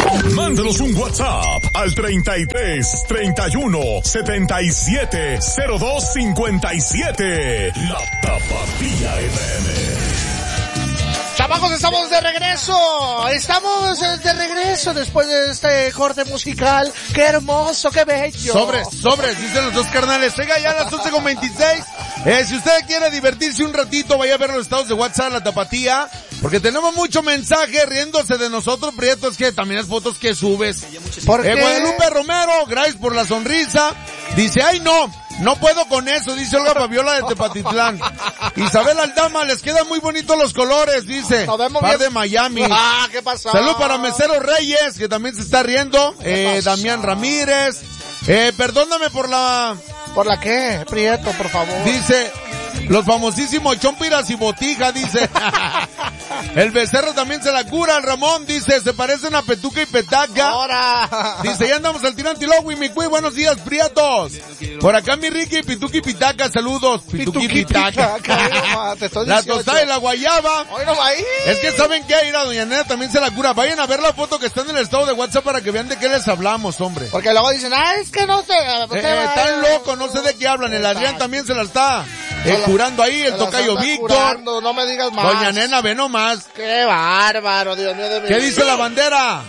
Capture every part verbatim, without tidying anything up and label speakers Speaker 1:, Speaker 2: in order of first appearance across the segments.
Speaker 1: Mándanos un WhatsApp al treinta y tres, treinta y uno, setenta y siete, cero dos cincuenta y siete. La Tapatía F M.
Speaker 2: Chamacos, estamos de regreso. Estamos de regreso después de este corte musical. ¡Qué hermoso, qué bello!
Speaker 3: Sobres, sobres, dicen los dos carnales. Llega ya a las once con veintiséis. Eh, si usted quiere divertirse un ratito, vaya a ver los estados de WhatsApp, La Tapatía, porque tenemos mucho mensaje riéndose de nosotros, Prietos, que también las fotos que subes.
Speaker 2: ¿Por
Speaker 3: eh,
Speaker 2: qué?
Speaker 3: Guadalupe Romero, gracias por la sonrisa. Dice, ay no, no puedo con eso, dice Olga Fabiola de Tepatitlán. Isabel Aldama, les quedan muy bonitos los colores, dice.
Speaker 2: Nos vemos
Speaker 3: Par
Speaker 2: bien.
Speaker 3: de Miami.
Speaker 2: Ah, ¿qué pasó?
Speaker 3: Salud para Mesero Reyes, que también se está riendo. Eh, Damián Ramírez. Eh, perdóname por la...
Speaker 2: ¿Por la qué, Prieto, por favor?
Speaker 3: Dice, los famosísimos Chompiras y Botija, dice. El becerro también se la cura, el Ramón, dice, se parecen a Petuca y Petaca.
Speaker 2: Ahora.
Speaker 3: Dice, ya andamos al tirante Logui, mi cuy, buenos días, Prietos. Por acá mi Ricky, Pituca y Pitaca, saludos. Pituca y Pitaca. La tostada y la guayaba. Es que saben que ir a Doña Nena también se la cura. Vayan a ver la foto que está en el estado de WhatsApp para que vean de qué les hablamos, hombre.
Speaker 2: Porque luego dicen, ah, es que no te...
Speaker 3: Eh, eh, están locos, no sé de qué hablan. El Adrián también se la está eh, curando ahí, el tocayo Víctor.
Speaker 2: Curando, no me digas más.
Speaker 3: Doña Nena, ve nomás.
Speaker 2: Qué bárbaro, Dios mío de mi
Speaker 3: ¿Qué
Speaker 2: vida.
Speaker 3: dice la bandera?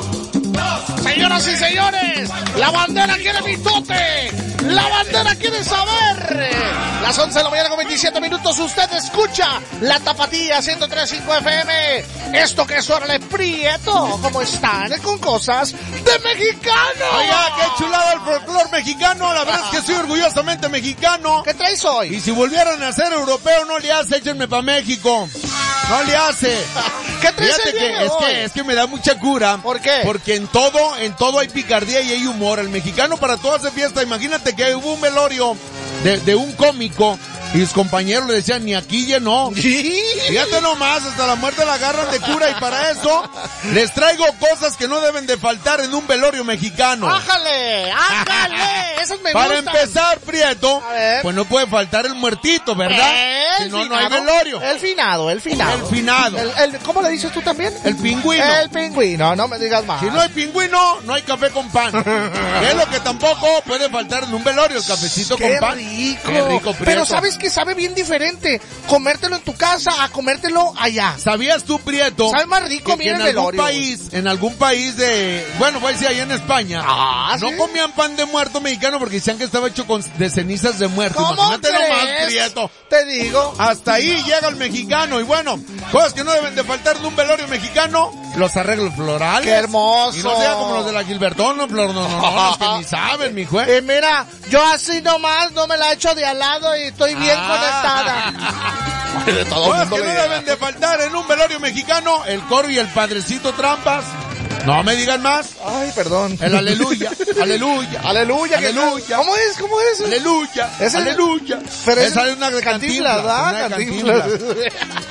Speaker 2: Señoras y señores, la bandera quiere mitote. La bandera quiere saber. Las once de la mañana con veintisiete minutos. Usted escucha La Tapatía ciento tres punto cinco F M. Esto que suena Prieto. ¿Cómo están? Con cosas de mexicano.
Speaker 3: Oiga, qué chulada el folclor mexicano. La verdad es que soy orgullosamente mexicano.
Speaker 2: ¿Qué traes hoy?
Speaker 3: Y si volvieran a ser europeo, no le hace, échenme pa' México. No le hace.
Speaker 2: ¿Qué traes
Speaker 3: Fíjate
Speaker 2: el día
Speaker 3: que
Speaker 2: de
Speaker 3: es
Speaker 2: hoy?
Speaker 3: que es que me da mucha cura.
Speaker 2: ¿Por qué?
Speaker 3: Porque en todo, en todo hay picardía y hay humor. El mexicano para todo hace fiesta. Imagínate que hubo un velorio de, de un cómico y sus compañeros le decían, ni aquí ya no. Fíjate nomás, hasta la muerte la agarran de cura, y para eso les traigo cosas que no deben de faltar en un velorio mexicano.
Speaker 2: ¡Ájale! ¡Ájale! Esas me
Speaker 3: Para
Speaker 2: gustan.
Speaker 3: empezar, Prieto,
Speaker 2: A ver.
Speaker 3: pues no puede faltar el muertito, ¿verdad?
Speaker 2: El
Speaker 3: Si no, no hay
Speaker 2: finado.
Speaker 3: velorio.
Speaker 2: El finado, el finado.
Speaker 3: El finado.
Speaker 2: El, el- ¿Cómo le dices tú también?
Speaker 3: El pingüino.
Speaker 2: El pingüino, no me digas más.
Speaker 3: Si no hay pingüino, no hay café con pan. Que es lo que tampoco puede faltar en un velorio, el cafecito
Speaker 2: ¡Qué
Speaker 3: con pan.
Speaker 2: rico!
Speaker 3: Qué rico, Prieto.
Speaker 2: Pero ¿sabes que sabe bien diferente? Comértelo en tu casa a comértelo allá.
Speaker 3: ¿Sabías tú, Prieto?
Speaker 2: Sabe más rico,
Speaker 3: que, que
Speaker 2: mira
Speaker 3: en
Speaker 2: el
Speaker 3: algún
Speaker 2: velorio,
Speaker 3: país, en algún país de, bueno, voy a decir allá en España,
Speaker 2: Ah,
Speaker 3: no
Speaker 2: ¿sí?
Speaker 3: comían pan de muerto mexicano porque decían que estaba hecho con, de cenizas de muerto.
Speaker 2: ¿Cómo
Speaker 3: Imagínate nomás,
Speaker 2: crees?
Speaker 3: Prieto.
Speaker 2: Te digo.
Speaker 3: Hasta ahí llega el mexicano. Y bueno, cosas que no deben de faltar en un velorio mexicano, los arreglos florales.
Speaker 2: ¡Qué hermoso!
Speaker 3: Y no sea como los de la Gilbertón, no, no, no, no, los que ni saben, mi juez.
Speaker 2: Y mira, yo así nomás no me la echo de al lado y estoy bien
Speaker 3: Ah.
Speaker 2: conectada. De todo
Speaker 3: Cosas
Speaker 2: mundo
Speaker 3: que
Speaker 2: le
Speaker 3: no
Speaker 2: llega.
Speaker 3: deben de faltar en un velorio mexicano, el coro y el padrecito trampas. No me digan más.
Speaker 2: Ay, perdón.
Speaker 3: El aleluya, aleluya.
Speaker 2: Aleluya, que-
Speaker 3: Aleluya.
Speaker 2: ¿Cómo es? ¿Cómo es?
Speaker 3: Aleluya,
Speaker 2: Es el-
Speaker 3: aleluya.
Speaker 2: Pero es
Speaker 3: Esa es una de
Speaker 2: Cantinflas,
Speaker 3: Cantinflas,
Speaker 2: ¿verdad?
Speaker 3: una de
Speaker 2: Cantinflas.
Speaker 3: Cantinflas.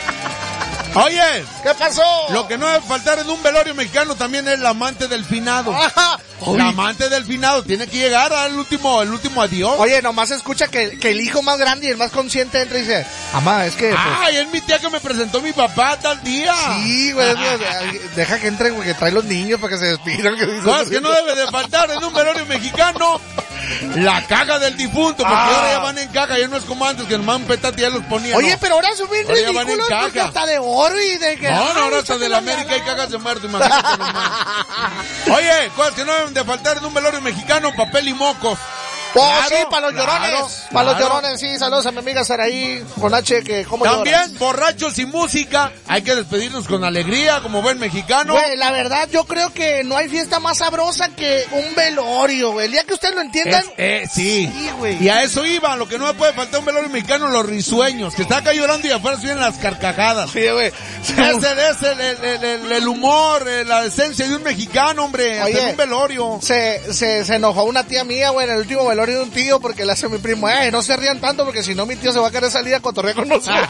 Speaker 3: Oye,
Speaker 2: ¿Qué pasó?
Speaker 3: lo que no debe faltar en un velorio mexicano también es la amante del finado.
Speaker 2: Ajá.
Speaker 3: La amante del finado tiene que llegar al último, el último adiós.
Speaker 2: Oye, nomás escucha que, que el hijo más grande y el más consciente entra y dice, mamá, es que... pues,
Speaker 3: Ay, es mi tía que me presentó mi papá tal día.
Speaker 2: sí, güey, es que- deja que entre, güey, que trae los niños para que se despidan. Que dice-
Speaker 3: Cosas que no debe de faltar en un velorio mexicano. La caja del difunto, porque
Speaker 2: Ah.
Speaker 3: ahora ya van en caja, ya no es como antes que el man petate ya los ponía.
Speaker 2: Oye,
Speaker 3: no.
Speaker 2: pero ahora son bien
Speaker 3: Ahora ya van en
Speaker 2: ridículos porque
Speaker 3: caja.
Speaker 2: hasta de oro y de que...
Speaker 3: No, no,
Speaker 2: ay,
Speaker 3: ahora hasta de la
Speaker 2: échatelo
Speaker 3: América hay
Speaker 2: allá.
Speaker 3: cajas de muerto, imagínate nomás. Oye, cosas que no deben de faltar en un velorio mexicano, papel y mocos.
Speaker 2: Oh,
Speaker 3: Claro,
Speaker 2: sí, para los
Speaker 3: claro,
Speaker 2: llorones. Para los
Speaker 3: claro.
Speaker 2: llorones, sí. Saludos a mi amiga Saraí con H, que cómo lloras.
Speaker 3: También, borrachos y música, hay que despedirnos con alegría, como buen mexicano.
Speaker 2: Güey, la verdad, yo creo que no hay fiesta más sabrosa que un velorio, güey. El día que ustedes lo entiendan...
Speaker 3: Es- eh, sí.
Speaker 2: Sí, güey.
Speaker 3: Y a eso iba, lo que no me puede faltar en un velorio mexicano, los risueños, que está acá llorando y afuera se vienen las carcajadas.
Speaker 2: Sí, güey.
Speaker 3: Es, el, es el, el, el, el- el humor, eh, la esencia de un mexicano, hombre, hasta
Speaker 2: Oye.
Speaker 3: en un velorio.
Speaker 2: Se, se, se enojó una tía mía, güey, en el último velorio de un tío porque le hace mi primo, eh, no se rían tanto porque si no mi tío se va a querer salir a cotorrear con nosotros.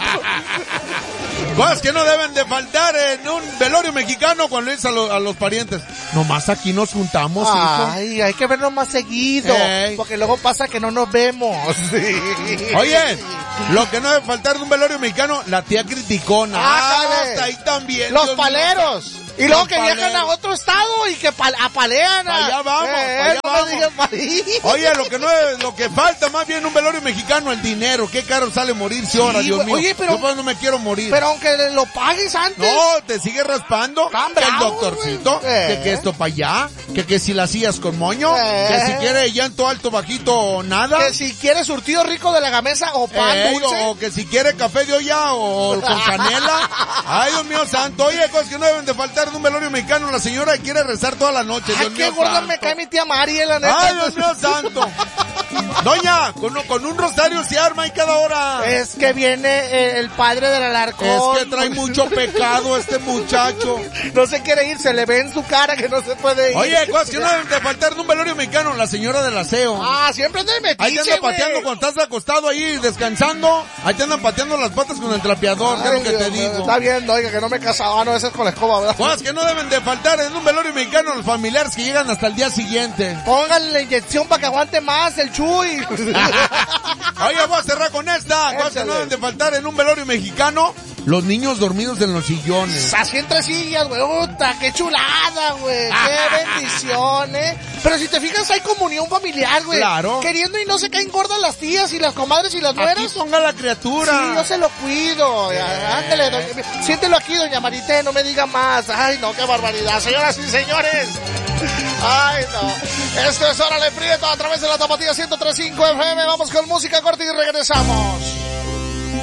Speaker 3: Cosas que no deben de faltar en un velorio mexicano cuando es a, lo- a los parientes. Nomás aquí nos juntamos, hijo.
Speaker 2: Ay, hay que vernos más seguido,
Speaker 3: Ey.
Speaker 2: porque luego pasa que no nos vemos. Sí.
Speaker 3: Oye, lo que no debe faltar de un velorio mexicano, la tía criticona.
Speaker 2: Ájale.
Speaker 3: Ah, hasta ahí también.
Speaker 2: Los
Speaker 3: Dios mío.
Speaker 2: paleros. Y luego que viajan a otro estado y que pal apalean a...
Speaker 3: Allá vamos,
Speaker 2: eh,
Speaker 3: allá
Speaker 2: no
Speaker 3: vamos. Oye, lo que no es, lo que falta más bien un velorio mexicano, el dinero. Qué caro sale morirse ahora, sí, Dios mío.
Speaker 2: Oye, pero...
Speaker 3: Yo pues no me quiero morir.
Speaker 2: Pero aunque lo pagues antes...
Speaker 3: No, te sigue raspando.
Speaker 2: Tan
Speaker 3: Que el
Speaker 2: bravo,
Speaker 3: doctorcito,
Speaker 2: eh.
Speaker 3: que, que esto para allá, que que si la hacías con moño,
Speaker 2: eh.
Speaker 3: que si quiere llanto alto, bajito o nada.
Speaker 2: Que si quiere surtido rico de la gamesa o pan
Speaker 3: Eh,
Speaker 2: dulce.
Speaker 3: o que si quiere café de olla o con canela. Ay, Dios mío santo. Oye, cosas que no deben de faltar en un velorio mexicano. La señora quiere rezar toda la noche.
Speaker 2: Ay,
Speaker 3: Dios
Speaker 2: qué
Speaker 3: mío
Speaker 2: gorda
Speaker 3: santo.
Speaker 2: me cae mi tía Mari, la neta.
Speaker 3: Ay, Dios mío santo. Doña, con, con un rosario se arma y cada hora.
Speaker 2: Es que viene el padre del Alarcón.
Speaker 3: Es que trae mucho pecado este muchacho.
Speaker 2: No se quiere ir, se le ve en su cara que no se puede ir.
Speaker 3: Oye, cosas que no deben de faltar en un velorio mexicano. La señora del aseo.
Speaker 2: Ah, siempre anda de metiche,
Speaker 3: ahí te andan
Speaker 2: güey.
Speaker 3: pateando cuando estás acostado ahí descansando. Ahí te andan pateando las patas con el trapeador.
Speaker 2: Ay,
Speaker 3: ¿qué es lo que
Speaker 2: Dios,
Speaker 3: te digo?
Speaker 2: Está viendo, oiga, que no me he casado. Ah, no, ese es con la escoba, ¿verdad?
Speaker 3: Cosas que no deben de faltar en un velorio mexicano. Los familiares que llegan hasta el día siguiente.
Speaker 2: Pónganle la inyección para que aguante más el Chuy.
Speaker 3: Oye, voy a cerrar con esta. Cosas que no deben de faltar en un velorio mexicano. Los niños dormidos en los sillones.
Speaker 2: Así entre sillas, güey. Puta, qué chulada, güey. Qué bendición, eh. Pero si te fijas, hay comunión familiar, güey.
Speaker 3: Claro.
Speaker 2: Queriendo y no se caen gordas las tías y las comadres y las nueras.
Speaker 3: Aquí ponga la criatura.
Speaker 2: Sí, yo se lo cuido.
Speaker 3: Eh.
Speaker 2: Ándale, doña, siéntelo aquí, doña Marité, no me diga más. Ay, no, qué barbaridad. Señoras y señores. Ay, no. Esto es Órale Prieto a través de la Tapatía ciento tres punto cinco F M. Vamos con música corta y regresamos.